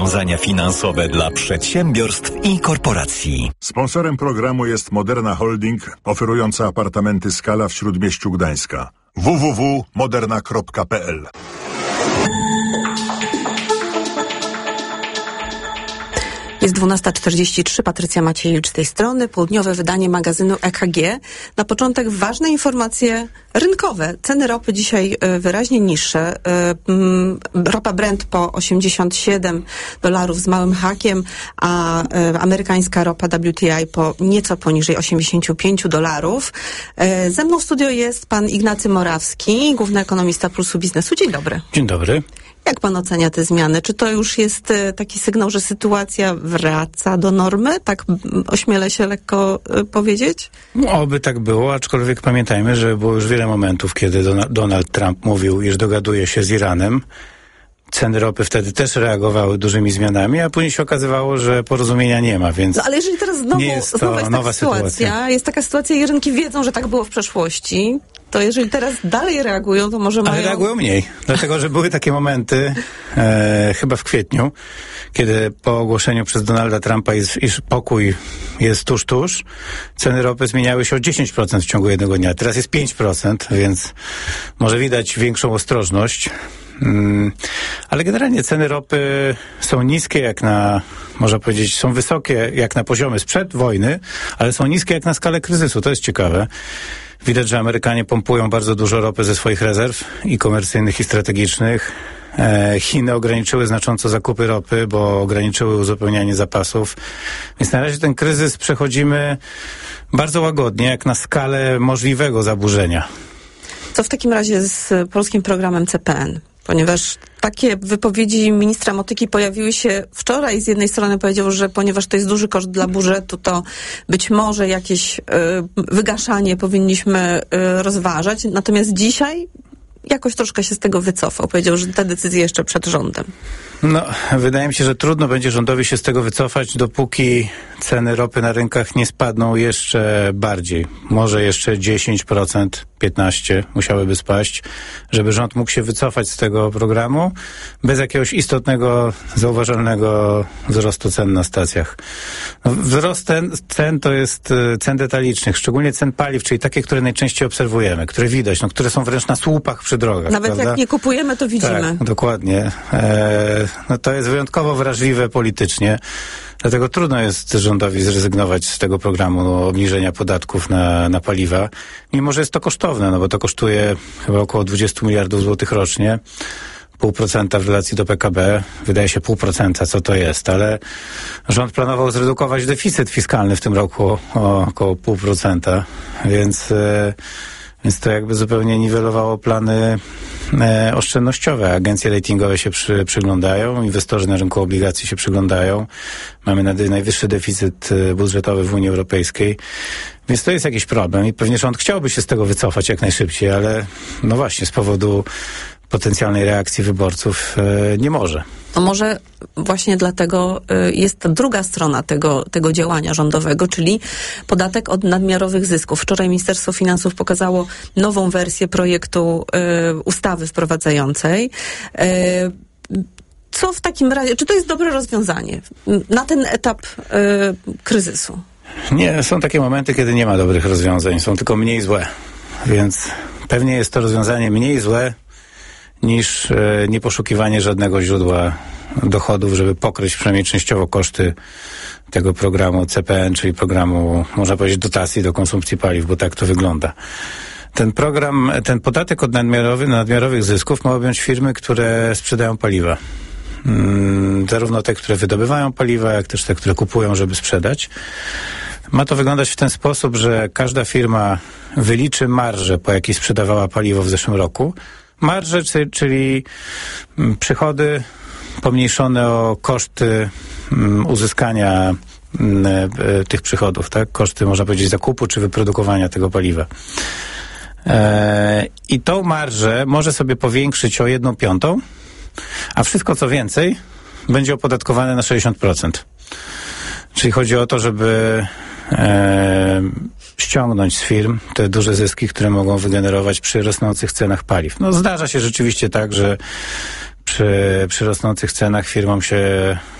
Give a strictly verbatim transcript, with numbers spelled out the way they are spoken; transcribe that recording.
Rozwiązania finansowe dla przedsiębiorstw i korporacji. Sponsorem programu jest Moderna Holding, oferująca apartamenty Skala w Śródmieściu Gdańska. w w w kropka moderna kropka p l. Jest dwunasta czterdzieści trzy, Patrycja Maciejewicz z tej strony, południowe wydanie magazynu E K G. Na początek ważne informacje rynkowe. Ceny ropy dzisiaj wyraźnie niższe. Ropa Brent po osiemdziesiąt siedem dolarów z małym hakiem, a amerykańska ropa W T I po nieco poniżej osiemdziesiąt pięć dolarów. Ze mną w studio jest pan Ignacy Morawski, główny ekonomista Pulsu Biznesu. Dzień dobry. Dzień dobry. Jak pan ocenia te zmiany? Czy to już jest taki sygnał, że sytuacja wraca do normy? Tak ośmielę się lekko powiedzieć? Oby tak było, aczkolwiek pamiętajmy, że było już wiele momentów, kiedy Donald Trump mówił, iż dogaduje się z Iranem. Ceny ropy wtedy też reagowały dużymi zmianami, a później się okazywało, że porozumienia nie ma, więc no, ale jeżeli teraz znowu, nie jest to znowu jest nowa taka sytuacja, sytuacja, jest taka sytuacja i rynki wiedzą, że tak było w przeszłości, to jeżeli teraz dalej reagują, to może mają... Ale reagują mniej, dlatego, że były takie momenty, e, chyba w kwietniu, kiedy po ogłoszeniu przez Donalda Trumpa, iż, iż pokój jest tuż, tuż, ceny ropy zmieniały się o dziesięć procent w ciągu jednego dnia. Teraz jest pięć procent, więc może widać większą ostrożność. Hmm, ale generalnie ceny ropy są niskie jak na, można powiedzieć, są wysokie jak na poziomy sprzed wojny, ale są niskie jak na skalę kryzysu. To jest ciekawe. Widać, że Amerykanie pompują bardzo dużo ropy ze swoich rezerw i komercyjnych, i strategicznych. E, Chiny ograniczyły znacząco zakupy ropy, bo ograniczyły uzupełnianie zapasów. Więc na razie ten kryzys przechodzimy bardzo łagodnie, jak na skalę możliwego zaburzenia. Co w takim razie z polskim programem C P N? Ponieważ takie wypowiedzi ministra Motyki pojawiły się wczoraj. Z jednej strony powiedział, że ponieważ to jest duży koszt dla budżetu, to być może jakieś y, wygaszanie powinniśmy y, rozważać. Natomiast dzisiaj jakoś troszkę się z tego wycofał. Powiedział, że te decyzje jeszcze przed rządem. No, wydaje mi się, że trudno będzie rządowi się z tego wycofać, dopóki ceny ropy na rynkach nie spadną jeszcze bardziej. Może jeszcze dziesięć procent, piętnaście procent musiałyby spaść, żeby rząd mógł się wycofać z tego programu bez jakiegoś istotnego, zauważalnego wzrostu cen na stacjach. No, wzrost cen, cen to jest cen detalicznych, szczególnie cen paliw, czyli takie, które najczęściej obserwujemy, które widać, no, które są wręcz na słupach przy drogach. Nawet prawda? Jak nie kupujemy, to widzimy. Tak, dokładnie. E, no to jest wyjątkowo wrażliwe politycznie. Dlatego trudno jest rządowi zrezygnować z tego programu obniżenia podatków na, na paliwa, mimo że jest to kosztowne, no bo to kosztuje chyba około dwadzieścia miliardów złotych rocznie, pół procenta w relacji do P K B, wydaje się pół procenta, co to jest, ale rząd planował zredukować deficyt fiskalny w tym roku o około pół procenta, więc... E, Więc to jakby zupełnie niwelowało plany e, oszczędnościowe. Agencje ratingowe się przy, przyglądają, inwestorzy na rynku obligacji się przyglądają. Mamy naj, najwyższy deficyt budżetowy w Unii Europejskiej. Więc to jest jakiś problem i pewnie rząd chciałby się z tego wycofać jak najszybciej, ale no właśnie z powodu potencjalnej reakcji wyborców e, nie może. To może właśnie dlatego y, jest ta druga strona tego, tego działania rządowego, czyli podatek od nadmiarowych zysków. Wczoraj Ministerstwo Finansów pokazało nową wersję projektu y, ustawy wprowadzającej. Y, co w takim razie, czy to jest dobre rozwiązanie na ten etap y, kryzysu? Nie, są takie momenty, kiedy nie ma dobrych rozwiązań, są tylko mniej złe. Więc pewnie jest to rozwiązanie mniej złe niż e, nieposzukiwanie żadnego źródła dochodów, żeby pokryć przynajmniej częściowo koszty tego programu C P N, czyli programu, można powiedzieć, dotacji do konsumpcji paliw, bo tak to wygląda. Ten program, ten podatek od nadmiarowy, nadmiarowych zysków ma objąć firmy, które sprzedają paliwa. Mm, zarówno te, które wydobywają paliwa, jak też te, które kupują, żeby sprzedać. Ma to wyglądać w ten sposób, że każda firma wyliczy marżę, po jakiej sprzedawała paliwo w zeszłym roku. Marże, czyli przychody pomniejszone o koszty uzyskania tych przychodów, tak? Koszty, można powiedzieć, zakupu czy wyprodukowania tego paliwa. I tą marżę może sobie powiększyć o jedną piątą, a wszystko co więcej będzie opodatkowane na sześćdziesiąt procent. Czyli chodzi o to, żeby e, ściągnąć z firm te duże zyski, które mogą wygenerować przy rosnących cenach paliw. No zdarza się rzeczywiście tak, że przy, przy rosnących cenach firmom się